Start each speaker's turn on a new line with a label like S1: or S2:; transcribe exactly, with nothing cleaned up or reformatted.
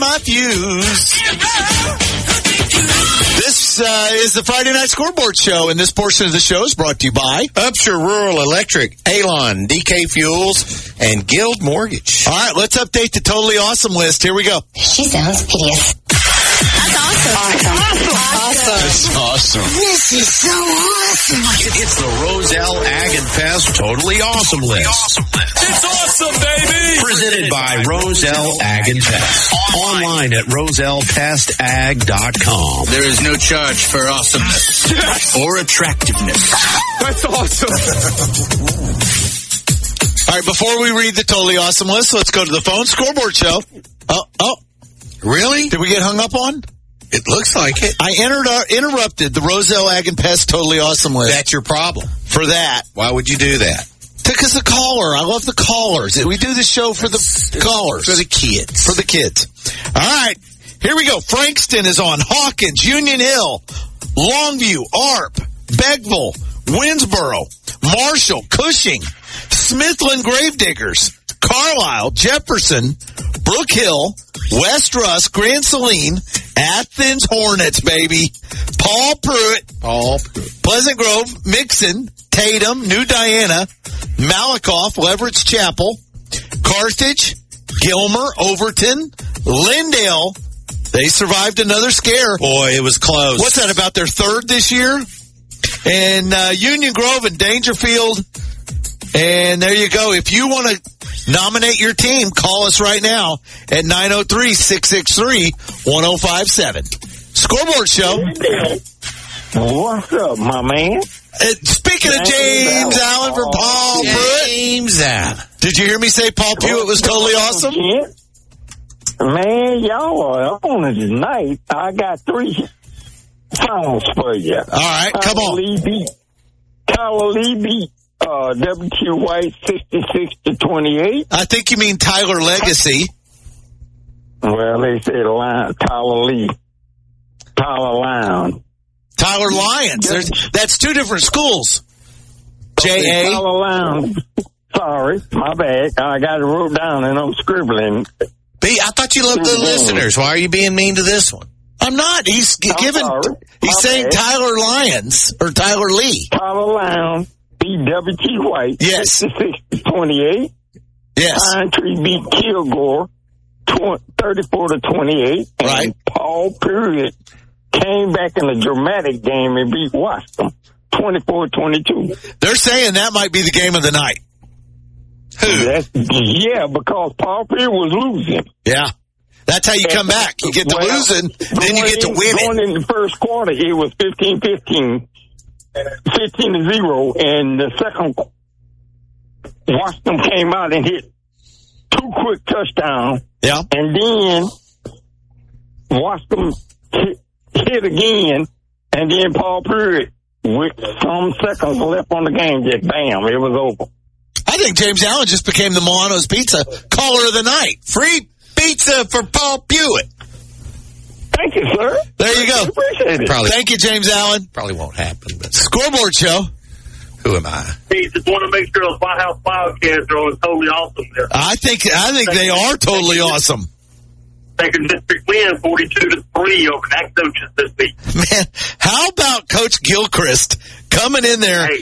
S1: my fuse. This uh, is the Friday Night Scoreboard Show, and this portion of the show is brought to you by
S2: Upshur Rural Electric, Alon, D K Fuels, and Guild Mortgage.
S1: All right, let's update the Totally Awesome list. Here we go.
S3: She sounds hideous. That's awesome. Awesome. Awesome.
S2: That's awesome.
S3: This is so awesome.
S2: It's the Roselle Ag and Pest Totally Awesome List.
S4: Awesome list. It's awesome, baby.
S2: Presented by Roselle Ag and Pest. Online at roselle pest ag dot com.
S4: There is no charge for awesomeness or attractiveness.
S5: That's awesome.
S1: All right, before we read the Totally Awesome list, let's go to the phone. Scoreboard Show. Oh, oh.
S2: Really?
S1: Did we get hung up on?
S2: It looks like it.
S1: I entered our, interrupted the Roselle Ag and Pest Totally Awesome list.
S2: That's your problem.
S1: For that.
S2: Why would you do that?
S1: Because the caller. I love the callers. We do the show for the callers.
S2: For the kids.
S1: For the kids. All right. Here we go. Frankston is on. Hawkins, Union Hill, Longview, Arp, Beckville, Winsboro, Marshall, Cushing, Smithland Gravediggers, Carlisle, Jefferson, Brook Hill, West Rusk, Grand Saline, Athens Hornets, baby. Paul Pruitt,
S2: Paul Pruitt.
S1: Pleasant Grove, Mixon, Tatum, New Diana, Malakoff, Leverett's Chapel, Carthage, Gilmer, Overton, Lindale. They survived another scare.
S2: Boy, it was close.
S1: What's that, about their third this year? And uh, Union Grove and Dangerfield. And there you go. If you want to nominate your team, call us right now at nine oh three, six six three, one oh five seven. Scoreboard Show.
S6: What's up, my man?
S1: Uh, speaking of James Allen from Paul Pruitt.
S2: James Allen.
S1: Did you hear me say Paul Pruitt was totally awesome?
S6: Man, y'all are on it tonight. I got three songs for you.
S1: All right, come
S6: Tyler
S1: on.
S6: Lee beat, Tyler Lee beat uh, W Q White sixty-six to twenty-eight.
S1: I think you mean Tyler Legacy.
S6: Well, they said Lion, Tyler Lee. Tyler Lion.
S1: Tyler Lyons. There's, that's two different schools. J A.
S6: Tyler Lion. Sorry, my bad. I got it wrote down and I'm scribbling.
S2: B, I thought you loved the listeners. Why are you being mean to this one?
S1: I'm not. He's g-
S6: I'm
S1: given.
S6: sorry.
S1: He's
S6: My
S1: saying
S6: bad.
S1: Tyler Lyons or Tyler Lee.
S6: Tyler Lion beat W T White
S1: Yes.
S6: sixty-six to twenty-eight.
S1: Yes.
S6: Pine Tree beat Kilgore thirty-four to twenty-eight. And
S1: Right.
S6: Paul Pruitt came back in a dramatic game and beat Wascom twenty-four twenty-two.
S1: They're saying that might be the game of the night. Who?
S6: That's, yeah, because Paul Pruitt was losing.
S1: Yeah. That's how you come back. You get to
S6: Well,
S1: losing, then you get to
S6: going in-
S1: winning.
S6: Going in the first quarter, it was fifteen fifteen. fifteen to zero. And the second, Wascom came out and hit two quick touchdowns.
S1: Yeah.
S6: And then Wascom hit, hit again. And then Paul Pruitt, with some seconds left on the game, just bam, it was over.
S1: I think James Allen just became the Milano's Pizza caller of the night.
S2: Free pizza for Paul Pruitt.
S6: Thank you, sir.
S1: There you go.
S6: Appreciate it.
S2: Probably,
S1: Thank you, James Allen.
S2: probably won't happen, but
S1: Scoreboard Show.
S2: who am I?
S7: Hey, just want to make sure those White House Wildcats are on totally awesome there.
S1: I think I think they are totally awesome.
S7: Taking district win forty-two to three over Nacogdoches this week.
S1: Man, how about Coach Gilchrist coming in there
S7: Hey.